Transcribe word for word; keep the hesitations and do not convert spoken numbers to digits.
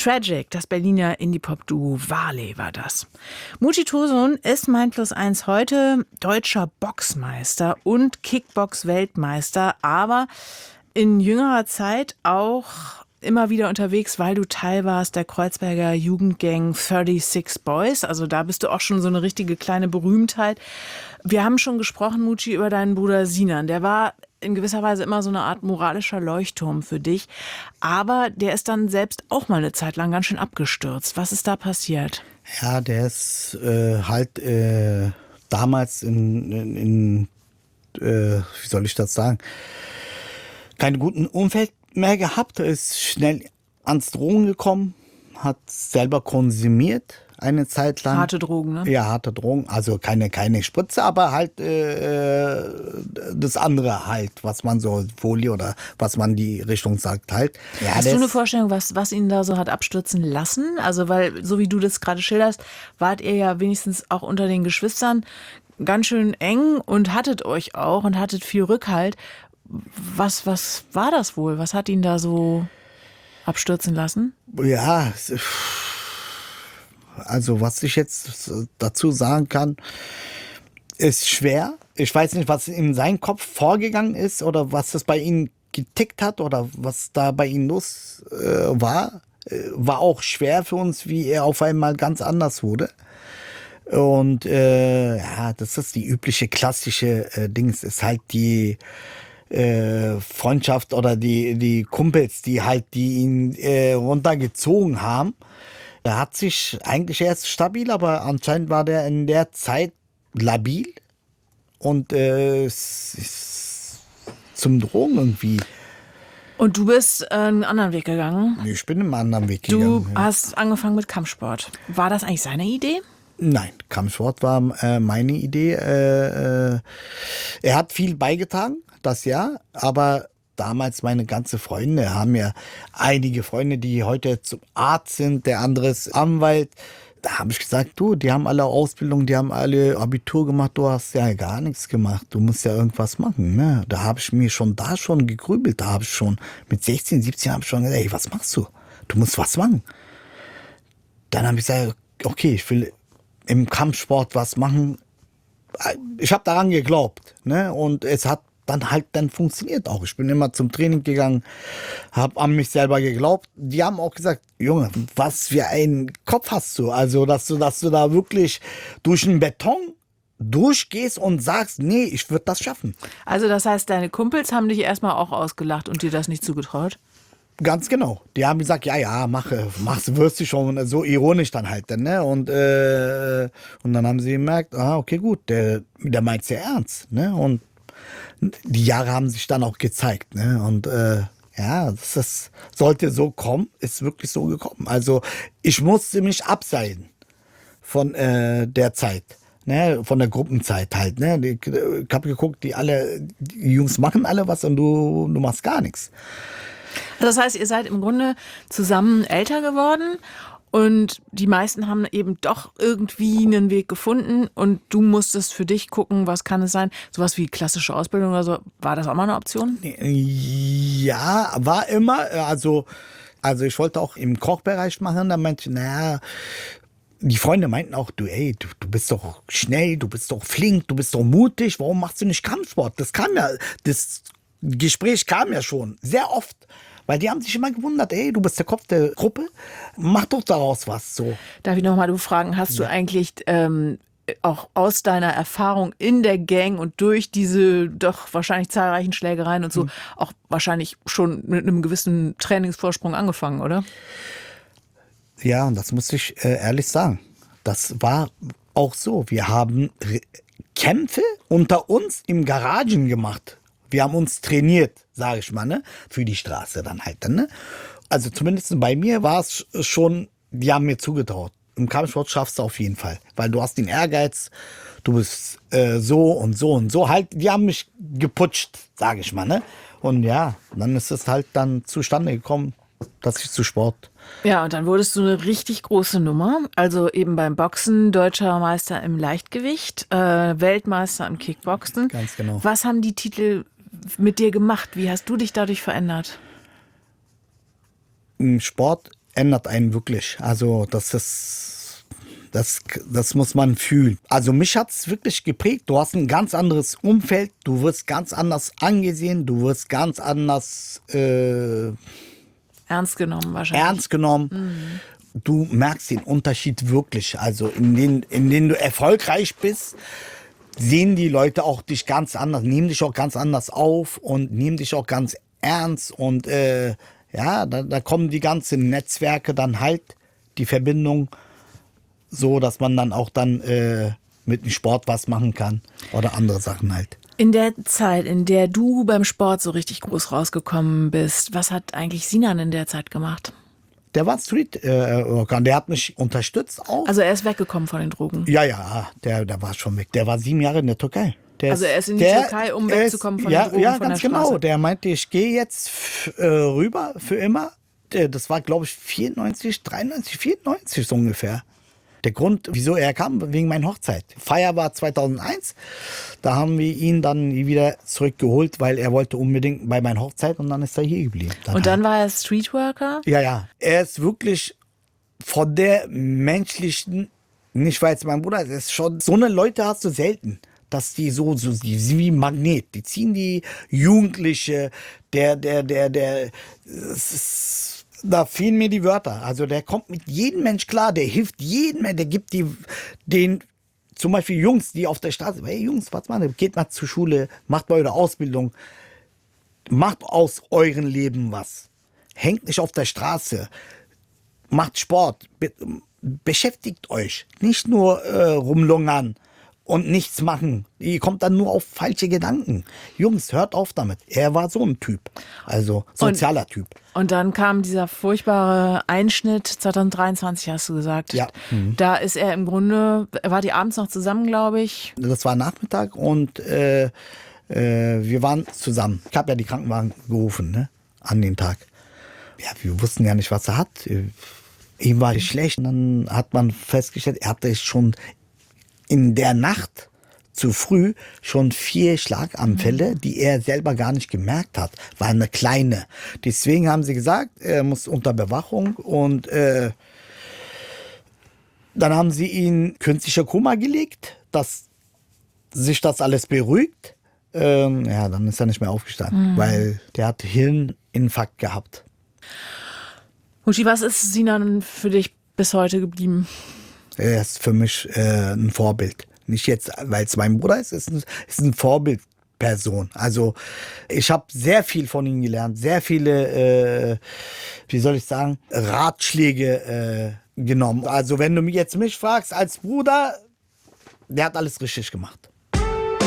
Tragic, das Berliner Indie-Pop-Duo Wale war das. Mucci Tosun ist mein Plus eins heute, deutscher Boxmeister und Kickbox-Weltmeister, aber in jüngerer Zeit auch immer wieder unterwegs, weil du Teil warst der Kreuzberger Jugendgang sechsunddreißig Boys. Also da bist du auch schon so eine richtige kleine Berühmtheit. Wir haben schon gesprochen, Mucci, über deinen Bruder Sinan. Der war in gewisser Weise immer so eine Art moralischer Leuchtturm für dich. Aber der ist dann selbst auch mal eine Zeit lang ganz schön abgestürzt. Was ist da passiert? Ja, der ist äh, halt äh, damals in, in, in äh, wie soll ich das sagen, kein guten Umfeld mehr gehabt, ist schnell ans Drogen gekommen, hat selber konsumiert eine Zeit lang. Harte Drogen, ne? Ja, harte Drogen, also keine, keine Spritze, aber halt äh, das andere halt, was man so, Folie oder was man die Richtung sagt halt. Ja, Hast du eine Vorstellung, was, was ihn da so hat abstürzen lassen? Also weil, so wie du das gerade schilderst, wart ihr ja wenigstens auch unter den Geschwistern ganz schön eng und hattet euch auch und hattet viel Rückhalt. Was, was war das wohl? Was hat ihn da so abstürzen lassen? Ja, also was ich jetzt dazu sagen kann, ist schwer. Ich weiß nicht, was in seinem Kopf vorgegangen ist oder was das bei ihm getickt hat oder was da bei ihm los äh, war. War auch schwer für uns, wie er auf einmal ganz anders wurde. Und äh, ja, das ist die übliche klassische äh, Dings, ist halt die Äh, Freundschaft oder die, die Kumpels, die halt, die ihn äh, runtergezogen haben. Er hat sich eigentlich erst stabil, aber anscheinend war der in der Zeit labil und äh, ist zum Drogen irgendwie. Und du bist äh, einen anderen Weg gegangen? Ich bin einen anderen Weg du gegangen. Du hast angefangen mit Kampfsport. War das eigentlich seine Idee? Nein, Kampfsport war äh, meine Idee. Äh, äh, er hat viel beigetragen, das ja, aber damals meine ganze Freunde haben ja einige Freunde, die heute zum Arzt sind, der andere ist Anwalt. Da habe ich gesagt, du, die haben alle Ausbildung, die haben alle Abitur gemacht, du hast ja gar nichts gemacht, du musst ja irgendwas machen. Ne? Da habe ich mir schon da schon gegrübelt, da habe ich schon mit sechzehn, siebzehn habe ich schon gesagt, ey, was machst du? Du musst was machen. Dann habe ich gesagt, okay, ich will im Kampfsport was machen. Ich habe daran geglaubt, ne? Und es hat dann halt dann funktioniert auch. Ich bin immer zum Training gegangen, habe an mich selber geglaubt. Die haben auch gesagt, Junge, was für einen Kopf hast du? Also, dass du, dass du da wirklich durch den Beton durchgehst und sagst, nee, ich würde das schaffen. Also das heißt, deine Kumpels haben dich erstmal auch ausgelacht und dir das nicht zugetraut? Ganz genau. Die haben gesagt, ja, ja, mache, machst, wirst du schon, so ironisch dann halt, ne? Und, äh, und dann haben sie gemerkt, ah, okay, gut, der, der meint's ja ernst, ne? Und die Jahre haben sich dann auch gezeigt, ne? Und, äh, ja, das ist, sollte so kommen, ist wirklich so gekommen. Also, ich musste mich abseilen von, äh, der Zeit. Ne, von der Gruppenzeit halt. Ne? Ich habe geguckt, die alle, die Jungs machen alle was und du, du machst gar nichts. Das heißt, ihr seid im Grunde zusammen älter geworden und die meisten haben eben doch irgendwie einen Weg gefunden und du musstest für dich gucken, was kann es sein? Sowas wie klassische Ausbildung oder so, war das auch mal eine Option? Ja, war immer. Also, also ich wollte auch im Kochbereich machen, da meinte ich, naja, die Freunde meinten auch, du, ey, du, du bist doch schnell, du bist doch flink, du bist doch mutig, warum machst du nicht Kampfsport? Das kam ja, das Gespräch kam ja schon, sehr oft. Weil die haben sich immer gewundert, ey, du bist der Kopf der Gruppe, mach doch daraus was. So. Darf ich noch mal du fragen, hast ja. du eigentlich ähm, auch aus deiner Erfahrung in der Gang und durch diese doch wahrscheinlich zahlreichen Schlägereien und so, mhm. auch wahrscheinlich schon mit einem gewissen Trainingsvorsprung angefangen, oder? Ja, und das muss ich äh, ehrlich sagen. Das war auch so. Wir haben Re- Kämpfe unter uns im Garagen gemacht. Wir haben uns trainiert, sage ich mal, ne? Für die Straße dann halt. Ne? Also zumindest bei mir war es schon, die haben mir zugetraut. Im Kampfsport schaffst du auf jeden Fall, weil du hast den Ehrgeiz, du bist äh, so und so und so. Halt, die haben mich geputscht, sage ich mal. Ne? Und ja, dann ist es halt dann zustande gekommen, dass ich zu Sport. Ja, und dann wurdest du eine richtig große Nummer. Also eben beim Boxen, deutscher Meister im Leichtgewicht, äh, Weltmeister im Kickboxen. Ganz genau. Was haben die Titel mit dir gemacht? Wie hast du dich dadurch verändert? Im Sport ändert einen wirklich. Also das ist, das, das muss man fühlen. Also mich hat es wirklich geprägt. Du hast ein ganz anderes Umfeld, du wirst ganz anders angesehen, du wirst ganz anders äh, ernst genommen wahrscheinlich. ernst genommen. Mhm. Du merkst den Unterschied wirklich. Also in denen, in denen du erfolgreich bist, sehen die Leute auch dich ganz anders, nehmen dich auch ganz anders auf und nehmen dich auch ganz ernst. Und äh, ja, da, da kommen die ganzen Netzwerke dann halt, die Verbindung, so dass man dann auch dann äh, mit dem Sport was machen kann oder andere Sachen halt. In der Zeit, in der du beim Sport so richtig groß rausgekommen bist, was hat eigentlich Sinan in der Zeit gemacht? Der war Street-Worker, der hat mich unterstützt auch. Also er ist weggekommen von den Drogen? Ja, ja, der, der war schon weg. Der war sieben Jahre in der Türkei. Der also er ist in die der, Türkei, um wegzukommen von ja, den Drogen, ja, von ganz der Straße. genau. Der meinte, ich gehe jetzt äh, rüber für immer. Das war, glaube ich, vierundneunzig, dreiundneunzig, vierundneunzig so ungefähr. Der Grund, wieso er kam, wegen meiner Hochzeit. Feier war zweitausendeins. Da haben wir ihn dann wieder zurückgeholt, weil er wollte unbedingt bei meiner Hochzeit und dann ist er hier geblieben. Dann und dann halt. war er Streetworker? Ja, ja. Er ist wirklich von der menschlichen, nicht weil es mein Bruder ist, es ist schon, so eine Leute hast du selten. Dass die so, so die sind wie Magnet. Die ziehen die Jugendliche, der, der, der, der, es ist, da fehlen mir die Wörter. Also der kommt mit jedem Mensch klar, der hilft jedem, der gibt die, den, zum Beispiel Jungs, die auf der Straße, hey Jungs, was machen, geht mal zur Schule, macht mal eure Ausbildung, macht aus eurem Leben was. Hängt nicht auf der Straße, macht Sport, be beschäftigt euch, nicht nur äh, rumlungern und nichts machen. Ihr kommt dann nur auf falsche Gedanken. Jungs, hört auf damit. Er war so ein Typ, also sozialer und, Typ. Und dann kam dieser furchtbare Einschnitt, zweitausenddreiundzwanzig hast du gesagt. Ja. Mhm. Da ist er im Grunde, war die abends noch zusammen, glaube ich. Das war Nachmittag und äh, äh, wir waren zusammen. Ich habe ja die Krankenwagen gerufen, ne, an den Tag. Ja, wir wussten ja nicht, was er hat. Ihm war es schlecht. Und dann hat man festgestellt, er hatte schon in der Nacht zu früh schon vier Schlaganfälle, die er selber gar nicht gemerkt hat. War eine kleine. Deswegen haben sie gesagt, er muss unter Bewachung und äh, dann haben sie ihn künstlicher Koma gelegt, dass sich das alles beruhigt. Ähm, ja, dann ist er nicht mehr aufgestanden, mhm. weil der hat Hirninfarkt gehabt. Mushi, was ist Sinan für dich bis heute geblieben? Er ist für mich äh, ein Vorbild. Nicht jetzt, weil es mein Bruder ist, es ist ein, ist ein Vorbildperson. Also ich habe sehr viel von ihm gelernt, sehr viele, äh, wie soll ich sagen, Ratschläge äh, genommen. Also wenn du mich jetzt mich fragst als Bruder, der hat alles richtig gemacht.